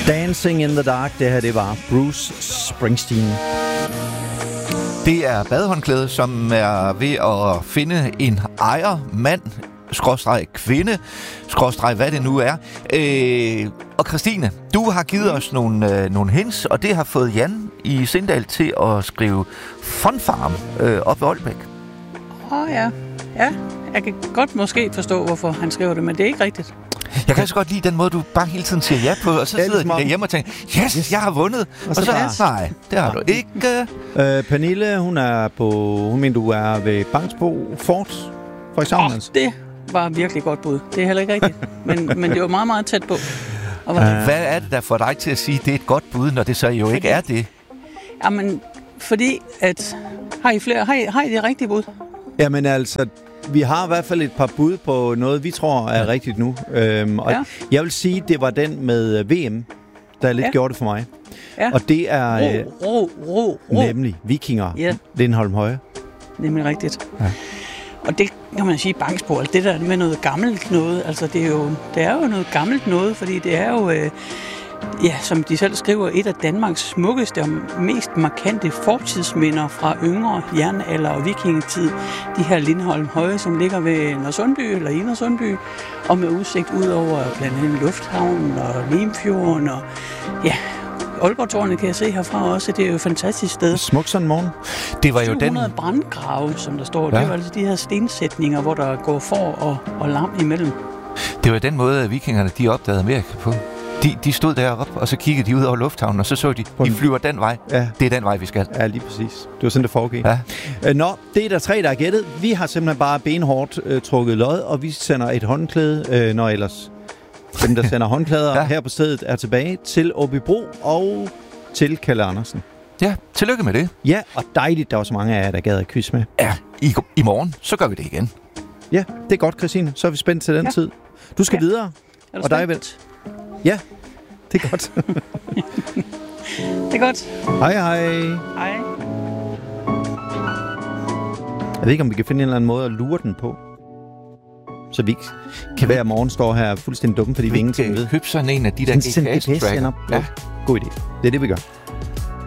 Dancing in the Dark, det her, det var Bruce Springsteen. Det er badehåndklæde, som er ved at finde en ejer, mand, /kvinde, hvad det nu er. Og Christine, du har givet os nogle hints, og det har fået Jan i Sindal til at skrive Fun Farm op ved Aalbæk. Ja. Ja, jeg kan godt måske forstå, hvorfor han skriver det, men det er ikke rigtigt. Jeg kan så godt lide den måde, du bare hele tiden siger ja på, og så sidder de derhjemme og tænker, yes, jeg har vundet. Og så nej, det har du ikke. Pernille, hun mener, du er ved Bangsbo Fort, for eksempel. Det var virkelig godt bud. Det er heller ikke rigtigt, men det var meget, meget tæt på. Hvad er det der for dig til at sige, at det er et godt bud, når det så jo ikke er det? Jamen, fordi at... Har I det rigtige bud? Jamen altså, vi har i hvert fald et par bud på noget, vi tror er rigtigt nu. Og jeg vil sige, det var den med VM, der lidt gjorde det for mig. Ja. Og det er nemlig Vikinger, Lindholm Høje. Nemlig rigtigt. Ja. Og det kan man sige, Bangsbo, altså det der med noget gammelt noget, altså det er jo noget gammelt noget, fordi det er jo... som de selv skriver, et af Danmarks smukkeste og mest markante fortidsminder fra yngre jernalder og vikingetid. De her Lindholm Høje, som ligger ved Nørresundby eller i Nørresundby, og med udsigt ud over blandt andet Lufthavnen og Limfjorden og Aalborg-tårnet kan jeg se herfra også. Det er jo et fantastisk sted. Smuk sådan morgen. Det var jo 700 brandgrave, som der står. Ja. Det var altså de her stensætninger, hvor der går får og lam imellem. Det var den måde, at vikingerne de opdagede Amerika på. De stod deroppe, og så kiggede de ud over lufthavnen, og så de flyver den vej. Ja. Det er den vej, vi skal. Ja, lige præcis. Det var sådan, det foregik. Ja. Det er der 3, der er gættet. Vi har simpelthen bare benhårdt trukket lod, og vi sender et håndklæde, når ellers dem, der sender håndklæder her på stedet, er tilbage til Åbybro og til Kalle Andersen. Ja, tillykke med det. Ja, og dejligt, der var så mange af jer, der gad at quiz med. Ja, i morgen, så gør vi det igen. Ja, det er godt, Christine. Så er vi spændt til den tid. Du skal videre. Er du og dig vel? Ja, det er godt. Det er godt. Hej. Hej. Jeg ved ikke, om vi kan finde en eller anden måde at lure den på. Så vi ikke kan hver morgen stå her fuldstændig dumme, fordi vi ingenting ved. Køb sådan en af de der GPS-tracker. God idé. Det er det, vi gør.